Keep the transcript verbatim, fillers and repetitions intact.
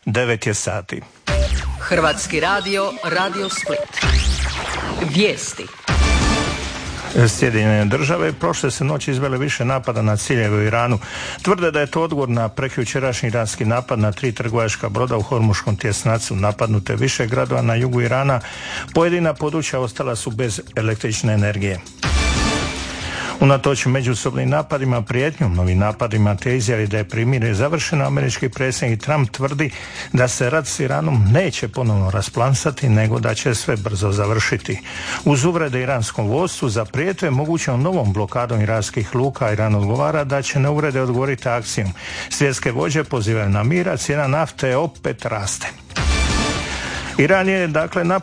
devet je sati. Hrvatski radio, Radio Split. Vijesti. Sjedinjene države prošle se noći izvele više napada na ciljeve u Iranu. Tvrde da je to odgovor na prekjučerašnji iranski napad na tri trgovačka broda u Hormuškom tjesnacu. Napadnute više gradova na jugu Irana, pojedina područja ostala su bez električne energije. Unatoč međusobnim napadima, prijetnjom novim napadima te izjavi da je primirje završeno, američki predsjednik Trump tvrdi da se rat s Iranom neće ponovno rasplansati, nego da će sve brzo završiti. Uz uvrede iranskom vodstvu zaprijetio je mogućom novom blokadom iranskih luka. Iran odgovara da će na uvrede odgovoriti akcijom. Svjetske vođe pozivaju na mir, a cijena nafte opet raste. Iran je dakle